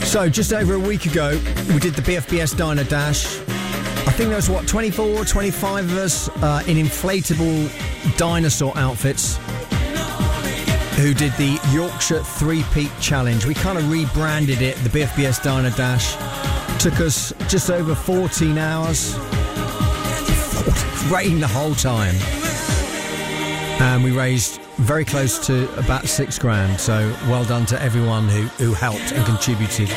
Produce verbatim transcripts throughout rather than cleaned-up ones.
So, just over a week ago, we did the B F B S Diner Dash. I think there was, what, twenty-four, twenty-five of us uh, in inflatable dinosaur outfits who did the Yorkshire Three-Peat Challenge. We kind of rebranded it, the B F B S Diner Dash. Took us just over fourteen hours. Rain the whole time. And we raised very close to about six grand. So well done to everyone who, who helped and contributed.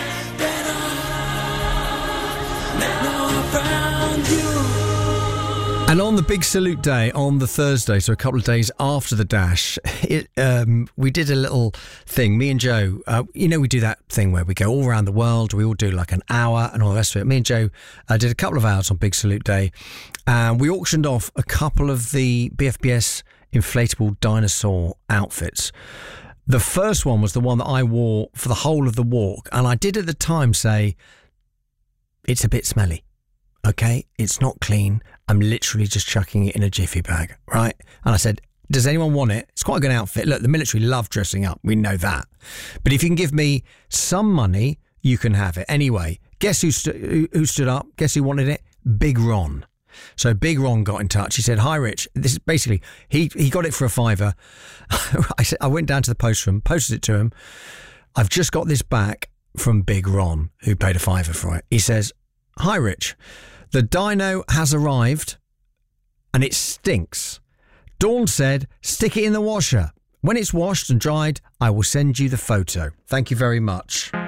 And on the big salute day, on the Thursday, so a couple of days after the dash, it, um, we did a little thing, me and Joe. Uh, you know, we do that thing where we go all around the world. We all do like an hour and all the rest of it. Me and Joe uh, did a couple of hours on big salute day. And we auctioned off a couple of the B F B S inflatable dinosaur outfits. The first one was the one that I wore for the whole of the walk. And I did at the time say, it's a bit smelly. Okay, it's not clean. I'm literally just chucking it in a jiffy bag, right? And I said, does anyone want it? It's quite a good outfit. Look, the military love dressing up. We know that. But if you can give me some money, you can have it. Anyway, guess who, st- who, who stood up? Guess who wanted it? Big Ron. So Big Ron got in touch. He said, hi, Rich. This is basically, he, he got it for a fiver. I said, I went down to the post room, posted it to him. I've just got this back from Big Ron, who paid a fiver for it. He says, hi, Rich. The dino has arrived and it stinks. Dawn said, stick it in the washer. When it's washed and dried, I will send you the photo. Thank you very much.